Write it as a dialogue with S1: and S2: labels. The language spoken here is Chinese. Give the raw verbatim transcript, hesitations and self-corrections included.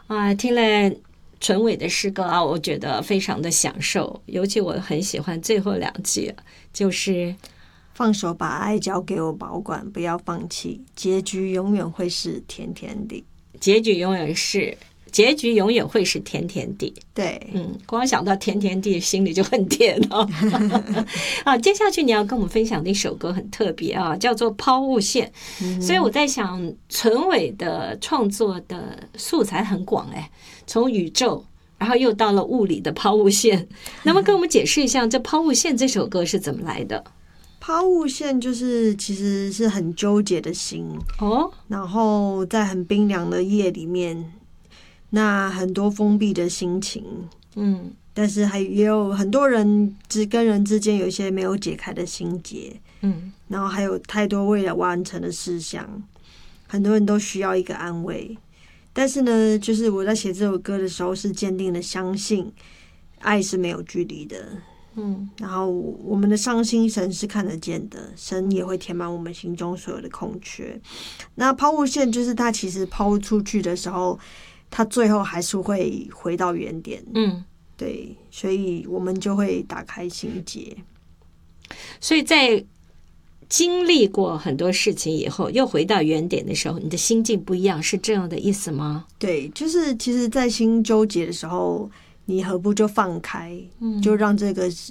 S1: 啊，听了纯伟的诗歌啊，我觉得非常的享受，尤其我很喜欢最后两句，就是
S2: 放手把爱交给我保管，不要放弃，结局永远会是甜甜的。
S1: 结局永远是结局永远会是甜甜地。
S2: 对，
S1: 嗯，光想到甜甜地，心里就很甜哦。啊，接下去你要跟我们分享的一首歌很特别啊，叫做《抛物线》。嗯、所以我在想，纯伟的创作的素材很广哎，从宇宙，然后又到了物理的抛物线。那么跟我们解释一下，这《抛物线》这首歌是怎么来的？
S2: 抛物线就是其实是很纠结的心
S1: 哦，
S2: 然后在很冰凉的夜里面。那很多封闭的心情，嗯，但是还也有很多人之跟人之间有一些没有解开的心结，嗯，然后还有太多未了完成的事项，很多人都需要一个安慰。但是呢，就是我在写这首歌的时候，是坚定的相信爱是没有距离的，嗯，然后我们的伤心神是看得见的，神也会填满我们心中所有的空缺。那抛物线就是它其实抛出去的时候。它最后还是会回到原点，嗯，对，所以我们就会打开心结。
S1: 所以在经历过很多事情以后，又回到原点的时候，你的心境不一样，是这样的意思吗？
S2: 对，就是其实在心纠结的时候，你何不就放开，嗯、就让这个